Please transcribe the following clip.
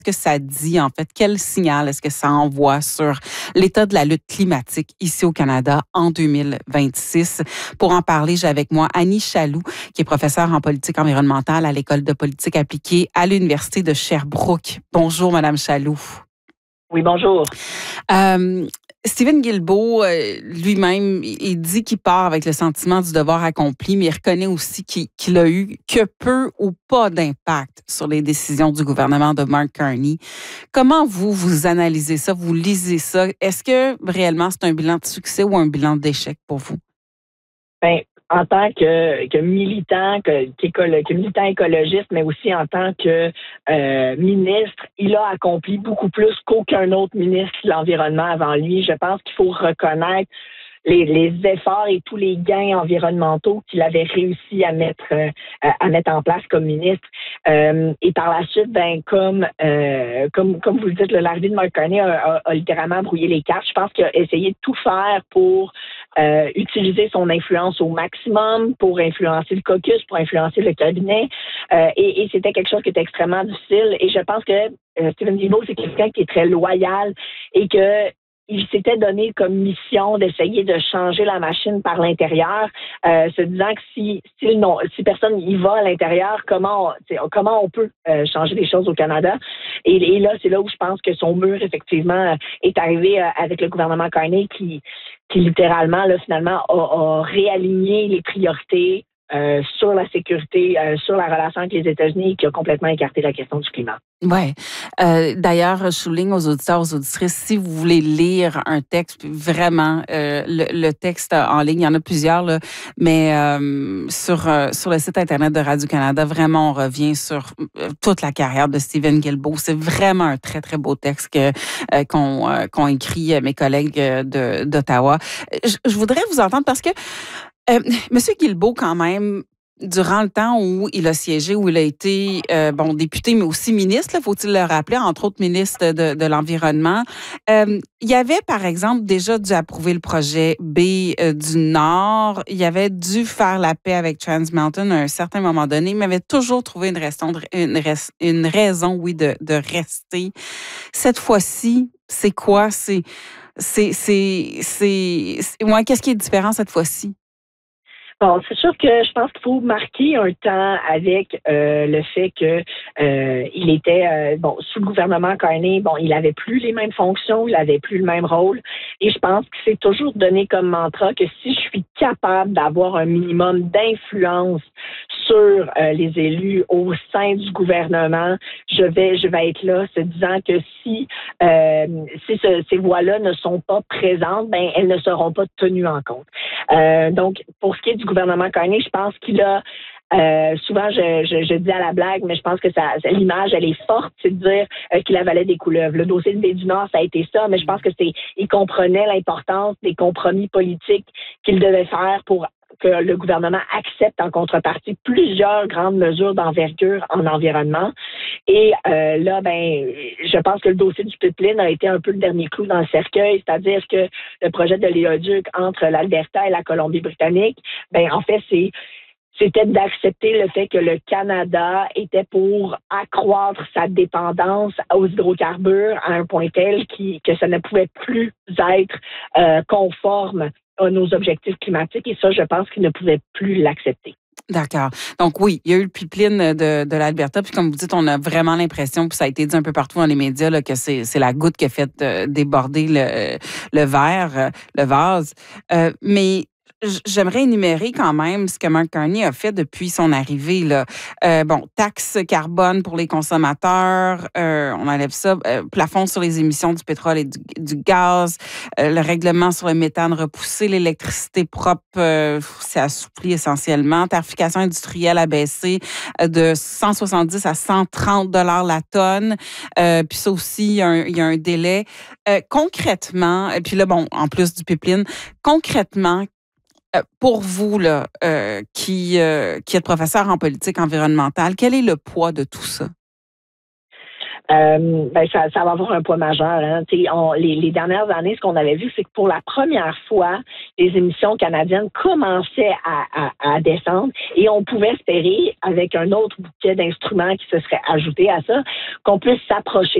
que ça dit, en fait? Quel signal est-ce que ça envoie sur l'état de la lutte climatique ici au Canada en 2026? Pour en parler, j'ai avec moi Annie Chaloux, qui est professeure en politique environnementale à l'École de politique appliquée à l'Université de Sherbrooke. Bonjour, Madame Chaloux. Oui, bonjour. Stephen Guilbeault, lui-même, il dit qu'il part avec le sentiment du devoir accompli, mais il reconnaît aussi qu'il a eu que peu ou pas d'impact sur les décisions du gouvernement de Mark Carney. Comment vous analysez ça, vous lisez ça? Est-ce que réellement c'est un bilan de succès ou un bilan d'échec pour vous? Bien, en tant que militant, que militant écologiste, mais aussi en tant que ministre, il a accompli beaucoup plus qu'aucun autre ministre de l'Environnement avant lui. Je pense qu'il faut reconnaître les efforts et tous les gains environnementaux qu'il avait réussi à mettre en place comme ministre. Et par la suite, comme vous le dites, l'arrivée de Mark Carney a littéralement brouillé les cartes. Je pense qu'il a essayé de tout faire pour utiliser son influence au maximum, pour influencer le caucus, pour influencer le cabinet. Et c'était quelque chose qui était extrêmement difficile. Et je pense que Stephen Guilbeault, c'est quelqu'un qui est très loyal et que il s'était donné comme mission d'essayer de changer la machine par l'intérieur, se disant que si personne y va à l'intérieur, comment on peut changer les choses au Canada? Et là, c'est là où je pense que son mur, effectivement, est arrivé avec le gouvernement Carney qui littéralement, là, finalement, a réaligné les priorités sur la sécurité, sur la relation avec les États-Unis, qui a complètement écarté la question du climat. Oui. D'ailleurs, je souligne aux auditeurs, aux auditrices, si vous voulez lire un texte, vraiment, le texte en ligne, il y en a plusieurs, là, mais sur le site Internet de Radio-Canada, vraiment, on revient sur toute la carrière de Stephen Guilbeault. C'est vraiment un très, très beau texte qu'ont écrit mes collègues d'Ottawa. Je voudrais vous entendre parce que Monsieur Guilbeault, quand même, durant le temps où il a siégé, où il a été député, mais aussi ministre, faut-il le rappeler, entre autres ministre de l'Environnement, il avait, par exemple, déjà dû approuver le projet B du Nord. Il avait dû faire la paix avec Trans Mountain à un certain moment donné, mais avait toujours trouvé une raison, de rester. Cette fois-ci, c'est quoi? Qu'est-ce qui est différent cette fois-ci? Bon, c'est sûr que je pense qu'il faut marquer un temps avec le fait que il était sous le gouvernement Carney, il avait plus les mêmes fonctions, il avait plus le même rôle. Et je pense qu'il s'est toujours donné comme mantra que si je suis capable d'avoir un minimum d'influence sur les élus au sein du gouvernement, je vais être là, se disant que si ces voix-là ne sont pas présentes, elles ne seront pas tenues en compte. Donc, pour ce qui est du gouvernement Carney, je pense qu'il a souvent, je dis à la blague, mais je pense que l'image, elle est forte, c'est de dire qu'il avalait des couleuvres. Le dossier de Baie du Nord, ça a été ça, mais je pense que il comprenait l'importance des compromis politiques qu'il devait faire pour que le gouvernement accepte en contrepartie plusieurs grandes mesures d'envergure en environnement. Et je pense que le dossier du pipeline a été un peu le dernier clou dans le cercueil, c'est-à-dire que le projet de l'éoduc entre l'Alberta et la Colombie-Britannique, en fait, c'était d'accepter le fait que le Canada était pour accroître sa dépendance aux hydrocarbures à un point tel que ça ne pouvait plus être conforme à nos objectifs climatiques. Et ça, je pense qu'il ne pouvait plus l'accepter. D'accord. Donc oui, il y a eu le pipeline de l'Alberta, puis comme vous dites, on a vraiment l'impression, puis ça a été dit un peu partout dans les médias, là, que c'est la goutte qui a fait déborder le verre, le vase. Mais j'aimerais énumérer quand même ce que Mark Carney a fait depuis son arrivée, là. Taxe carbone pour les consommateurs, on enlève ça, plafond sur les émissions du pétrole et du gaz, le règlement sur le méthane repoussé, l'électricité propre, c'est assoupli essentiellement, tarification industrielle abaissée de 170 à 130 $ la tonne, puis ça aussi, il y a un délai. Concrètement, et puis là, en plus du pipeline, concrètement, pour vous, là, qui êtes professeur en politique environnementale, quel est le poids de tout ça? ça va avoir un poids majeur. Hein. Les dernières années, ce qu'on avait vu, c'est que pour la première fois, les émissions canadiennes commençaient à descendre et on pouvait espérer, avec un autre bouquet d'instruments qui se serait ajouté à ça, qu'on puisse s'approcher